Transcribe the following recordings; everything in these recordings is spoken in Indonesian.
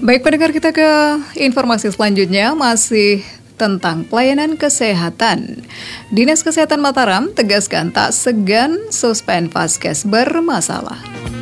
Baik pendengar, kita ke informasi selanjutnya, masih tentang pelayanan kesehatan. Dinas Kesehatan Mataram tegaskan tak segan suspend vaskes bermasalah.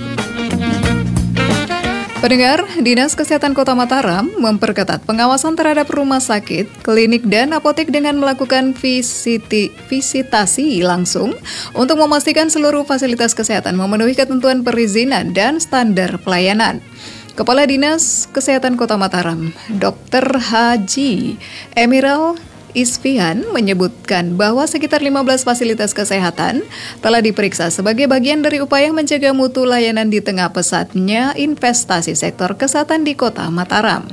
Pendengar, Dinas Kesehatan Kota Mataram memperketat pengawasan terhadap rumah sakit, klinik, dan apotek dengan melakukan visitasi langsung untuk memastikan seluruh fasilitas kesehatan memenuhi ketentuan perizinan dan standar pelayanan. Kepala Dinas Kesehatan Kota Mataram, Dr. Haji Emiral Isfihan menyebutkan bahwa sekitar 15 fasilitas kesehatan telah diperiksa sebagai bagian dari upaya menjaga mutu layanan di tengah pesatnya investasi sektor kesehatan di Kota Mataram.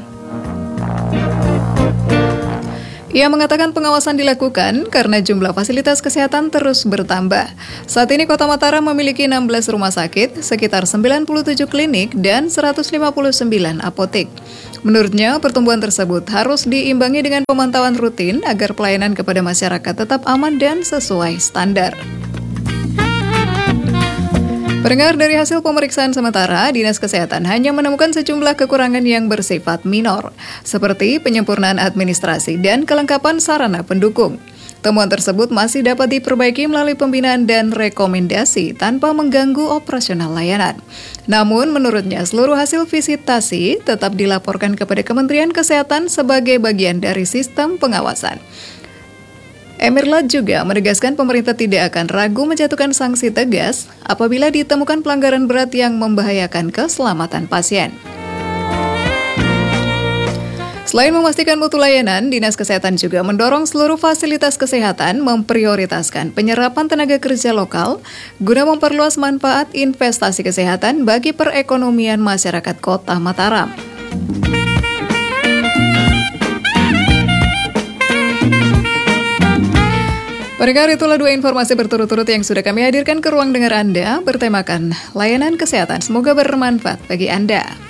Ia mengatakan pengawasan dilakukan karena jumlah fasilitas kesehatan terus bertambah. Saat ini Kota Mataram memiliki 16 rumah sakit, sekitar 97 klinik, dan 159 apotek. Menurutnya, pertumbuhan tersebut harus diimbangi dengan pemantauan rutin agar pelayanan kepada masyarakat tetap aman dan sesuai standar. Pendengar, dari hasil pemeriksaan sementara, Dinas Kesehatan hanya menemukan sejumlah kekurangan yang bersifat minor, seperti penyempurnaan administrasi dan kelengkapan sarana pendukung. Temuan tersebut masih dapat diperbaiki melalui pembinaan dan rekomendasi tanpa mengganggu operasional layanan. Namun, menurutnya seluruh hasil visitasi tetap dilaporkan kepada Kementerian Kesehatan sebagai bagian dari sistem pengawasan. Emirlat juga menegaskan pemerintah tidak akan ragu menjatuhkan sanksi tegas apabila ditemukan pelanggaran berat yang membahayakan keselamatan pasien. Selain memastikan mutu layanan, Dinas Kesehatan juga mendorong seluruh fasilitas kesehatan memprioritaskan penyerapan tenaga kerja lokal guna memperluas manfaat investasi kesehatan bagi perekonomian masyarakat Kota Mataram. Pendengar, itulah dua informasi berturut-turut yang sudah kami hadirkan ke ruang dengar Anda bertemakan layanan kesehatan. Semoga bermanfaat bagi Anda.